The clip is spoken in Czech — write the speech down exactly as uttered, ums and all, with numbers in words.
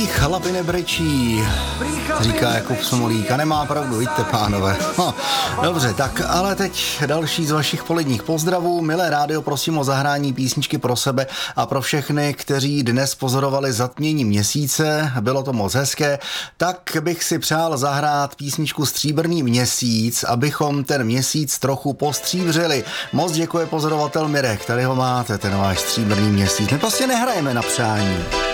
Chlapi nebrečí, říká Jakub Smolík a nemá pravdu, vidíte pánové. No, dobře, tak ale teď další z vašich poledních pozdravů. Milé rádio, prosím o zahrání písničky pro sebe a pro všechny, kteří dnes pozorovali zatmění měsíce, bylo to moc hezké, tak bych si přál zahrát písničku Stříbrný měsíc, abychom ten měsíc trochu postříbřili. Moc děkuje pozorovatel Mirek, tady ho máte, ten váš stříbrný měsíc. My prostě nehrajeme na přání.